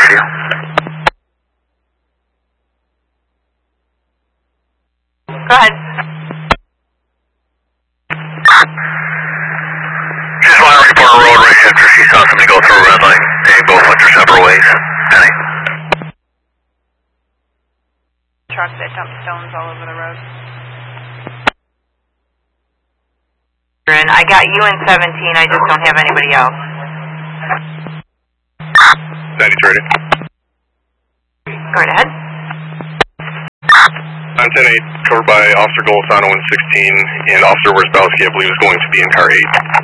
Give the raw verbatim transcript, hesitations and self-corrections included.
you. Go ahead. Just want to report a road rage after she saw somebody go through a red light. They both went their separate ways. Penny. Truck that dumped stones all over the road. I got you in seventeen, I just don't have anybody else. ninety-three. Go right ahead. nine ten eight, covered by Officer Golisano in sixteen, and Officer Wierzbowski, I believe, is going to be in car eight.